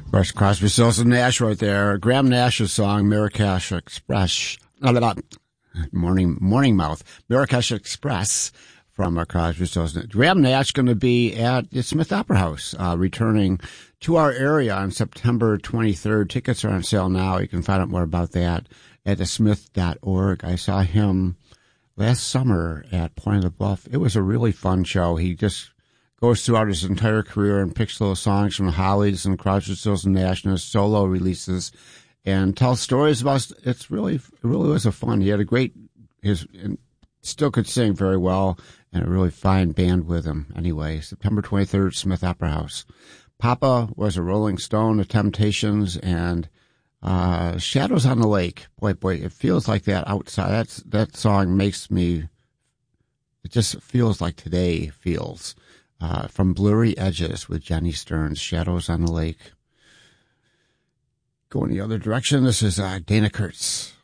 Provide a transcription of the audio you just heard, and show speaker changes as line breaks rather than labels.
Bruce Crosby, Stills, and Nash right there. Graham Nash's song, Marrakesh Express. Morning Mouth. Marrakesh Express from Crosby, Stills. Graham Nash going to be at the Smith Opera House, returning to our area on September 23rd. Tickets are on sale now. You can find out more about that at thesmith.org. I saw him last summer at Point of the Bluff. It was a really fun show. He just goes throughout his entire career and picks little songs from the Hollies and Crosby, Stills, and Nash and his solo releases and tells stories about it. Really was a fun. He had a great, still could sing very well, and a really fine band with him. Anyway, September 23rd, Smith Opera House. Papa was a Rolling Stone, The Temptations, and Shadows on the Lake. Boy, it feels like that outside. That song makes me, it just feels like today feels. From Blurry Edges with Jenny Stearns, Shadows on the Lake. Going the other direction, this is Dana Kurtz.